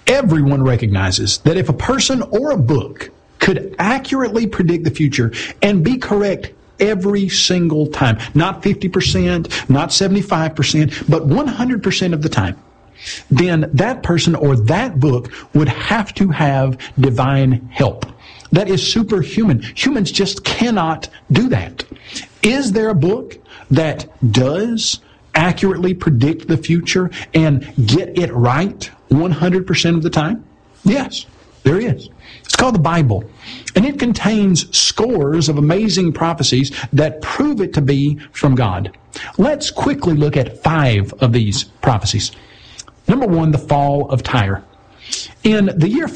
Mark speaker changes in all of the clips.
Speaker 1: Everyone recognizes that if a person or a book could accurately predict the future and be correct every single time, not 50%, not 75%, but 100% of the time, then that person or that book would have to have divine help. That is superhuman. Humans just cannot do that. Is there a book that does accurately predict the future and get it right 100% of the time? Yes, there is. It's called the Bible, and it contains scores of amazing prophecies that prove it to be from God. Let's quickly look at 5 of these prophecies. Number 1, the fall of Tyre. In the year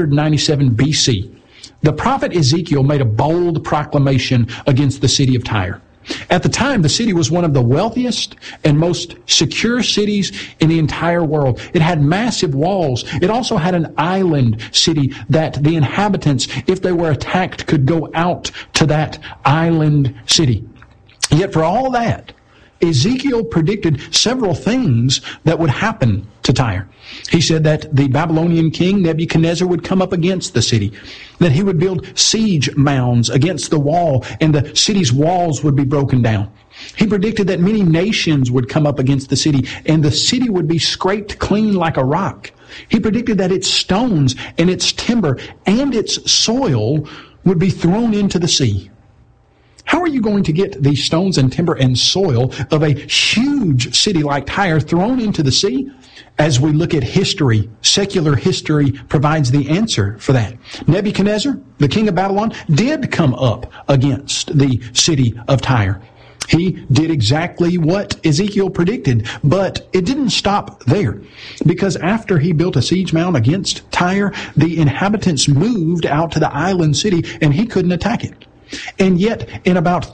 Speaker 1: 597 BC, the prophet Ezekiel made a bold proclamation against the city of Tyre. At the time, the city was one of the wealthiest and most secure cities in the entire world. It had massive walls. It also had an island city that the inhabitants, if they were attacked, could go out to that island city. Yet for all that, Ezekiel predicted several things that would happen to Tyre. He said that the Babylonian king Nebuchadnezzar would come up against the city, that he would build siege mounds against the wall, and the city's walls would be broken down. He predicted that many nations would come up against the city, and the city would be scraped clean like a rock. He predicted that its stones and its timber and its soil would be thrown into the sea. How are you going to get these stones and timber and soil of a huge city like Tyre thrown into the sea? As we look at history, secular history provides the answer for that. Nebuchadnezzar, the king of Babylon, did come up against the city of Tyre. He did exactly what Ezekiel predicted, but it didn't stop there. Because after he built a siege mound against Tyre, the inhabitants moved out to the island city and he couldn't attack it. And yet, in about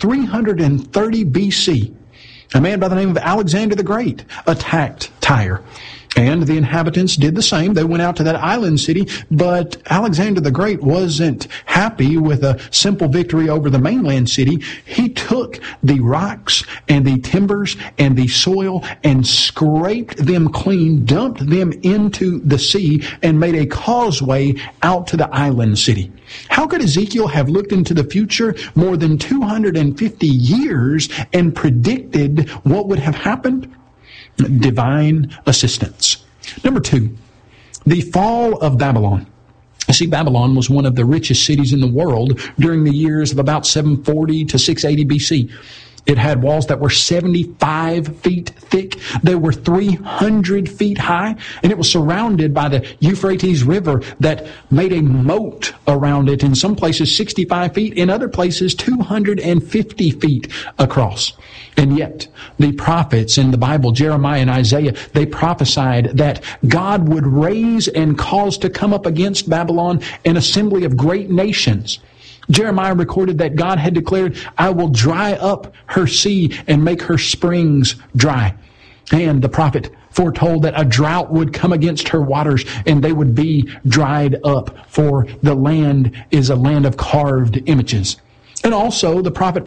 Speaker 1: 330 BC, a man by the name of Alexander the Great attacked Tyre. And the inhabitants did the same. They went out to that island city, but Alexander the Great wasn't happy with a simple victory over the mainland city. He took the rocks and the timbers and the soil and scraped them clean, dumped them into the sea, and made a causeway out to the island city. How could Ezekiel have looked into the future more than 250 years and predicted what would have happened? Divine assistance. Number 2, the fall of Babylon. You see, Babylon was one of the richest cities in the world during the years of about 740 to 680 BC. It had walls that were 75 feet thick. They were 300 feet high, and it was surrounded by the Euphrates River that made a moat around it, in some places 65 feet, in other places 250 feet across. And yet, the prophets in the Bible, Jeremiah and Isaiah, they prophesied that God would raise and cause to come up against Babylon an assembly of great nations. Jeremiah recorded that God had declared, "I will dry up her sea and make her springs dry." And the prophet foretold that a drought would come against her waters and they would be dried up, for the land is a land of carved images. And also the prophet